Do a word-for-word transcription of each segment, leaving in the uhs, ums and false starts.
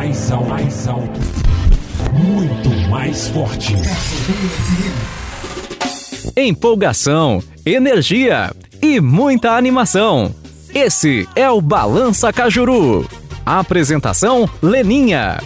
mais alto, mais alto, muito mais forte. Empolgação, energia e muita animação. Esse é o Balança Cajuru. Apresentação Leninha.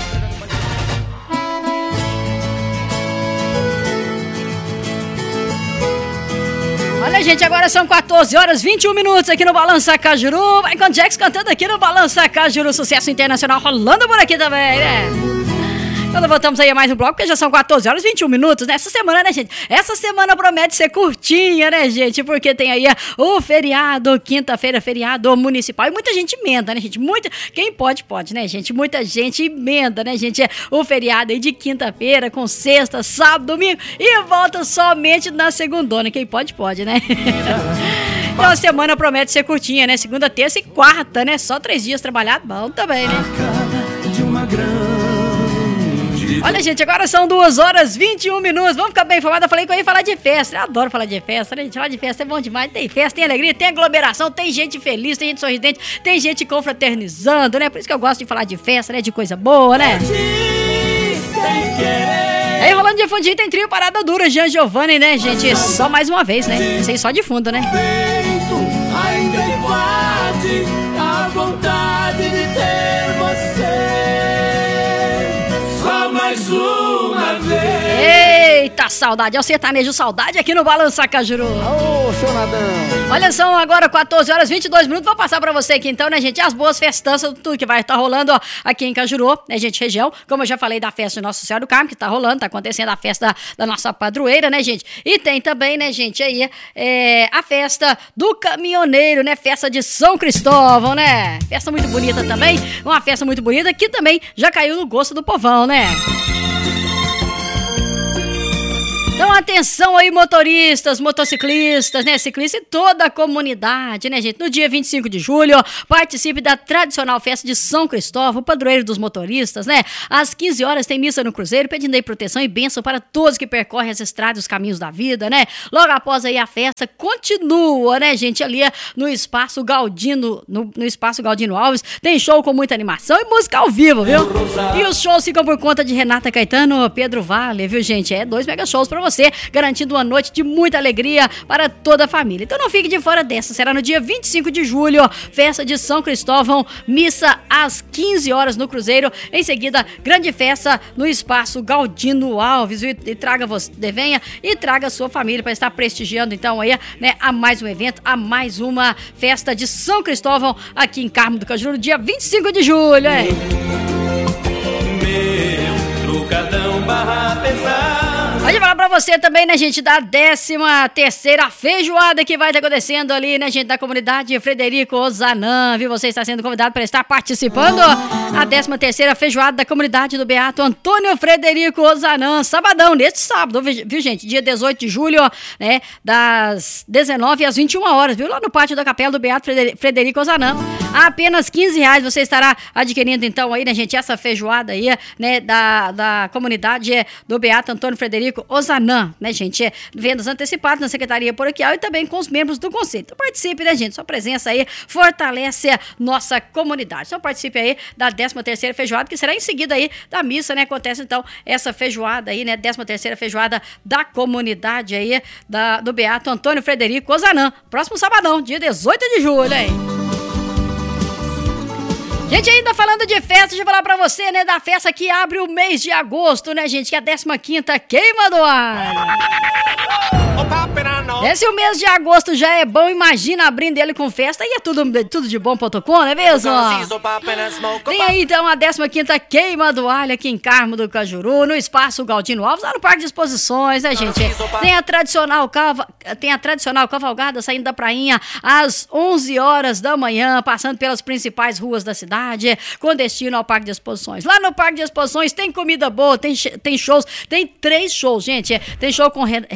Olha, gente, agora são quatorze horas e vinte e um minutos aqui no Balança Cajuru. Vai com Jax cantando aqui no Balança Cajuru. Sucesso internacional rolando por aqui também, né? Quando voltamos aí a mais um bloco, porque já são quatorze horas e vinte e um minutos nessa semana, né, gente? Essa semana promete ser curtinha, né, gente? Porque tem aí o feriado, quinta-feira, feriado municipal. E muita gente emenda, né, gente? Muita... Quem pode, pode, né, gente? Muita gente emenda, né, gente? O feriado aí de quinta-feira com sexta, sábado, domingo e volta somente na segundona. Quem pode, pode, né? Então a semana promete ser curtinha, né? Segunda, terça e quarta, né? Só três dias trabalhado, bom também, né? De uma grande... Olha, gente, agora são duas horas e vinte e um minutos. Vamos ficar bem informados. Eu falei que eu ia falar de festa. Eu adoro falar de festa, né, gente? Falar de festa é bom demais. Tem festa, tem alegria, tem aglomeração, tem gente feliz, tem gente sorridente, tem gente confraternizando, né? Por isso que eu gosto de falar de festa, né? De coisa boa, né? Aí, rolando de fundinho, tem trio Parada Dura, Jean Giovanni, né, gente? Só mais uma vez, né? Sei só de fundo, né? Ainda bate a vontade de ter você. Mais uma vez. Eita, saudade, é o sertanejo saudade aqui no Balança Cajuru. Ô, Chonadão. Olha, são agora quatorze horas e vinte e dois minutos. Vou passar pra você aqui então, né, gente? As boas festanças, tudo que vai estar rolando ó, aqui em Cajuru, né, gente? Região, como eu já falei da festa de Nossa Senhora do Carmo, que tá rolando, tá acontecendo a festa da, da nossa padroeira, né, gente? E tem também, né, gente, aí é, a festa do caminhoneiro, né? Festa de São Cristóvão, né? Festa muito bonita também. Uma festa muito bonita que também já caiu no gosto do povão, né? Então, atenção aí, motoristas, motociclistas, né, ciclistas e toda a comunidade, né, gente? No dia vinte e cinco de julho, participe da tradicional festa de São Cristóvão, padroeiro dos motoristas, né? Às quinze horas tem missa no Cruzeiro, pedindo aí proteção e bênção para todos que percorrem as estradas e os caminhos da vida, né? Logo após aí a festa, continua, né, gente? Ali no Espaço Galdino, no, no Espaço Galdino Alves, tem show com muita animação e música ao vivo, viu? E os shows ficam por conta de Renata Caetano, Pedro Vale, viu, gente? É dois mega shows pra você, garantindo uma noite de muita alegria para toda a família. Então não fique de fora dessa, será no dia vinte e cinco de julho, festa de São Cristóvão, missa às quinze horas no Cruzeiro, em seguida, grande festa no Espaço Galdino Alves, e, e traga você, venha e traga a sua família para estar prestigiando então aí, né, a mais um evento, a mais uma festa de São Cristóvão aqui em Carmo do Cajuru, dia vinte e cinco de julho, hein? Meu trocadão barra pesar. Pode falar pra você também, né, gente, da décima terceira feijoada que vai estar acontecendo ali, né, gente, da comunidade Frederico Ozanam, viu? Você está sendo convidado para estar participando. A décima terceira feijoada da comunidade do Beato Antônio Frederico Ozanam, sabadão, neste sábado, viu, gente? Dia dezoito de julho, né, das dezenove às vinte e uma horas, viu? Lá no pátio da capela do Beato Frederico Ozanam. A apenas quinze reais você estará adquirindo, então, aí, né, gente, essa feijoada aí, né, da, da comunidade do Beato Antônio Frederico Ozanam, né, gente? Vendas antecipadas na Secretaria Paroquial e também com os membros do Conselho. Então participe, né, gente? Sua presença aí fortalece a nossa comunidade. Então participe aí da décima terceira feijoada, que será em seguida aí da missa, né? Acontece então essa feijoada aí, né? décima terceira feijoada da comunidade aí da, do Beato Antônio Frederico Ozanam. Próximo sabadão, dia dezoito de julho, hein? Gente, ainda falando de festa, deixa eu falar pra você, né, da festa que abre o mês de agosto, né, gente, que é a décima quinta Queima do Alho. Esse o mês de agosto já é bom, imagina abrindo ele com festa, e é tudo, tudo de bom ponto com, não é mesmo? Tem aí então a décima quinta Queima do Alho aqui em Carmo do Cajuru, no Espaço Galdino Alves, lá no Parque de Exposições, né, gente? Tem a tradicional, cava, tem a tradicional cavalgada saindo da prainha às onze horas da manhã, passando pelas principais ruas da cidade, com destino ao Parque de Exposições. Lá no Parque de Exposições tem comida boa, tem, tem shows, tem três shows, gente. Tem show com... Re, re,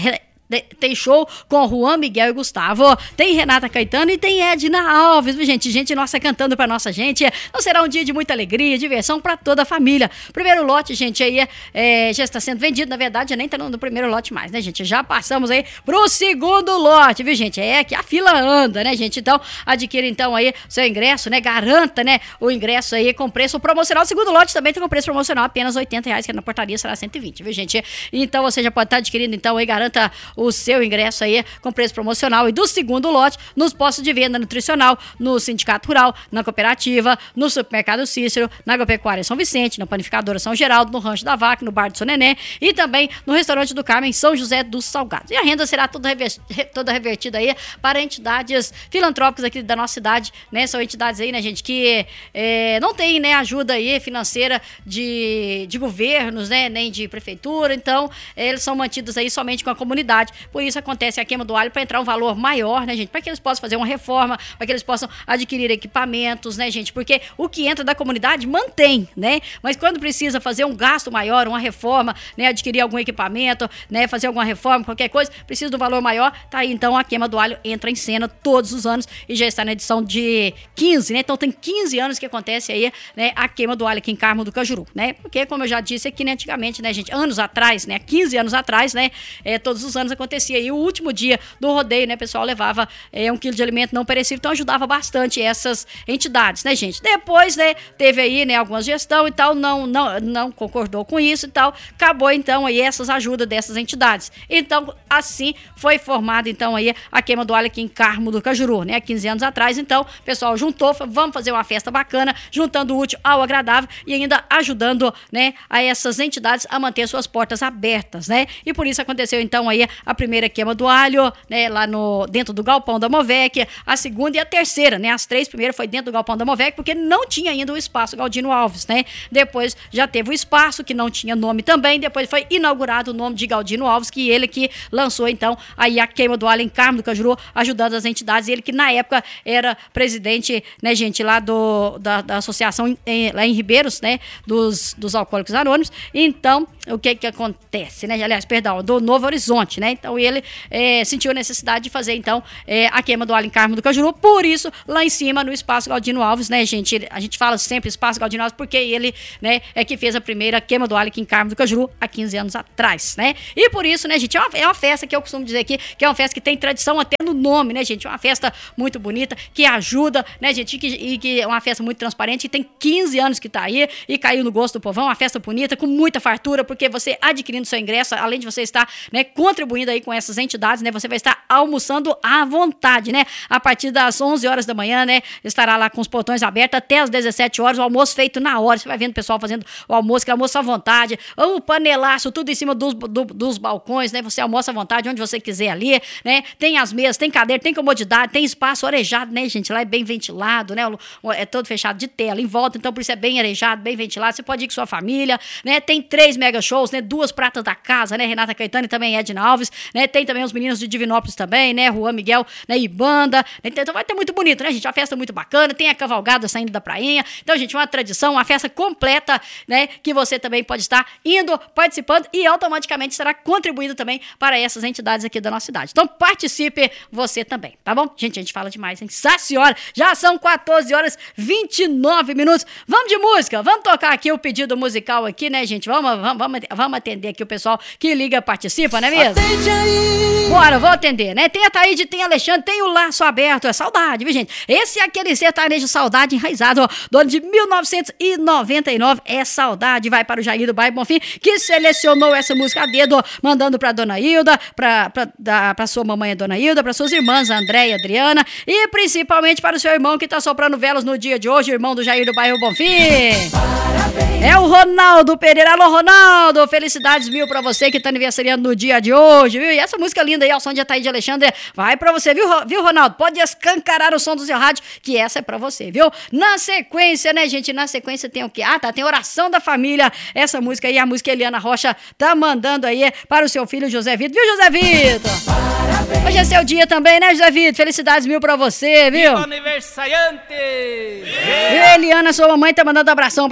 tem show com Juan, Miguel e Gustavo. Tem Renata Caetano e tem Edna Alves, viu, gente? Gente nossa cantando pra nossa gente. Então será um dia de muita alegria, diversão pra toda a família. Primeiro lote, gente, aí é, já está sendo vendido. Na verdade, já nem tá no, no primeiro lote mais, né, gente? Já passamos aí pro segundo lote, viu, gente? É que a fila anda, né, gente? Então, adquira então aí seu ingresso, né? Garanta, né, o ingresso aí com preço promocional. O segundo lote também tem com preço promocional apenas oitenta reais, que na portaria será cento e vinte, viu, gente? Então, você já pode estar adquirindo então aí, garanta o seu ingresso aí com preço promocional. E do segundo lote, nos postos de venda nutricional, no Sindicato Rural, na Cooperativa, no Supermercado Cícero, na Agropecuária São Vicente, na Panificadora São Geraldo, no Rancho da Vaca, no Bar do São Nenê e também no Restaurante do Carmen, São José dos Salgados. E a renda será toda, rever, toda revertida aí para entidades filantrópicas aqui da nossa cidade, né? São entidades aí, né, gente, que é, não tem, né, ajuda aí financeira de, de governos, né, nem de prefeitura, então eles são mantidos aí somente com a comunidade. Por isso acontece a queima do alho para entrar um valor maior, né, gente, para que eles possam fazer uma reforma, para que eles possam adquirir equipamentos, né, gente, porque o que entra da comunidade mantém, né, mas quando precisa fazer um gasto maior, uma reforma, né, adquirir algum equipamento, né, fazer alguma reforma, qualquer coisa, precisa de um valor maior, tá aí então a queima do alho entra em cena todos os anos e já está na edição de quinze, né, então tem quinze anos que acontece aí, né, a queima do alho aqui em Carmo do Cajuru, né, porque como eu já disse aqui, né, antigamente, né, gente, anos atrás, né, quinze anos atrás, né, é, todos os anos acontecia e o último dia do rodeio, né, pessoal levava é, um quilo de alimento não perecível, então ajudava bastante essas entidades, né, gente. Depois, né, teve aí, né, alguma gestão e tal, não, não, não concordou com isso e tal, acabou então aí essas ajudas dessas entidades. Então, assim foi formada então aí a queima do alho aqui em Carmo do Cajuru, né, quinze anos atrás, então, o pessoal juntou, vamos fazer uma festa bacana, juntando o útil ao agradável e ainda ajudando, né, a essas entidades a manter suas portas abertas, né, e por isso aconteceu então aí a primeira queima do alho, né, lá no, dentro do galpão da Movec, a segunda e a terceira, né, as três primeiras foi dentro do galpão da Movec, porque não tinha ainda o espaço Galdino Alves, né, depois já teve o espaço, que não tinha nome também, depois foi inaugurado o nome de Galdino Alves, que ele que lançou então aí a queima do alho em Carmo do Cajuru, ajudando as entidades, ele que na época era presidente, né, gente, lá do, da, da associação em, lá em Ribeiros, né, dos, dos Alcoólicos Anônimos. Então, o que que acontece, né, aliás, perdão, do Novo Horizonte, né, então ele é, sentiu a necessidade de fazer então é, a queima do alho em Carmo do Cajuru, por isso lá em cima no Espaço Galdino Alves, né, gente, a gente fala sempre Espaço Galdino Alves porque ele, né, é que fez a primeira queima do alho aqui em Carmo do Cajuru há quinze anos atrás, né, e por isso, né, gente, é uma, é uma festa que eu costumo dizer aqui, que é uma festa que tem tradição até no nome, né, gente, é uma festa muito bonita, que ajuda, né, gente, e que, e que é uma festa muito transparente, e tem quinze anos que tá aí, e caiu no gosto do povão, uma festa bonita, com muita fartura, porque você adquirindo seu ingresso, além de você estar, né, contribuindo aí com essas entidades, né, você vai estar almoçando à vontade, né, a partir das onze horas da manhã, né, estará lá com os portões abertos até as dezessete horas, o almoço feito na hora, você vai vendo o pessoal fazendo o almoço, que é almoço à vontade, o panelaço, tudo em cima dos, do, dos balcões, né, você almoça à vontade, onde você quiser ali, né, tem as mesas, tem cadeira, tem comodidade, tem espaço arejado, né, gente, lá é bem ventilado, né, é todo fechado de tela em volta, então por isso é bem arejado, bem ventilado, você pode ir com sua família, né, tem três mega shows, né, duas pratas da casa, né, Renata Caetano e também Edna Alves, né, tem também os meninos de Divinópolis também, né, Juan, Miguel, né, e banda, então vai ter muito bonito, né, gente, uma festa muito bacana, tem a cavalgada saindo da prainha, então, gente, uma tradição, uma festa completa, né, que você também pode estar indo, participando e automaticamente estará contribuindo também para essas entidades aqui da nossa cidade. Então, participe você também, tá bom? Gente, a gente fala demais, hein? Nossa senhora, já são quatorze horas e vinte e nove minutos. Vamos de música, vamos tocar aqui o pedido musical aqui, né, gente? Vamos, vamos, vamos, vamos atender aqui o pessoal que liga, participa, não é mesmo? Atende aí. Bora, vou atender, né? Tem a Taíde, tem a Alexandre, tem o Laço Aberto, é saudade, viu, gente? Esse é aquele sertanejo Saudade enraizado, ó, do ano de mil novecentos e noventa e nove, é saudade, vai para o Jair do Bairro Bonfim, que selecionou essa música a dedo, ó, mandando pra Dona Hilda, pra, pra, da, pra sua mamãe, a Dona Hilda, pra suas irmãs, a Andréia e a Adriana, e principalmente para o seu irmão que tá soprando velas no dia de hoje, irmão do Jair do Bairro Bonfim. Parabéns. É o Ronaldo Pereira. Alô, Ronaldo, felicidades mil pra você que tá aniversariando no dia de hoje, viu? E essa música linda aí, ao som de Ataíde Alexandre, vai pra você, viu, viu, Ronaldo? Pode escancarar o som do seu rádio, que essa é pra você, viu? Na sequência, né, gente? Na sequência tem o quê? Ah, tá, tem Oração da Família, essa música aí, a música Eliana Rocha tá mandando aí para o seu filho José Vitor, viu, José Vitor? Parabéns. Hoje é seu dia também, né, José Vitor? Felicidades mil pra você, viu? Viva aniversariante! E Eliana, sua mamãe, tá mandando um abração pra você. E a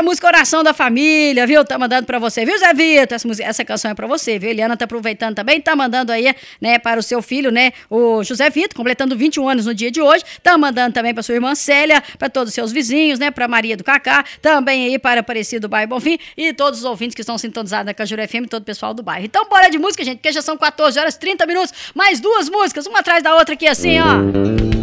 a música Oração da Família, viu? Tá mandando pra você, viu, Zé Vitor? Essa, música, essa canção é pra você, viu? Eliana tá aproveitando também, tá mandando aí, né, para o seu filho, né, o José Vitor, completando vinte e um anos no dia de hoje. Tá mandando também pra sua irmã Célia, pra todos os seus vizinhos, né, pra Maria do Cacá, também aí para Aparecido do bairro Bonfim e todos os ouvintes que estão sintonizados na Cajuru F M, todo o pessoal do bairro. Então, bora de música, gente, porque já são quatorze horas e trinta minutos, mais duas músicas, uma atrás da outra aqui assim, ó.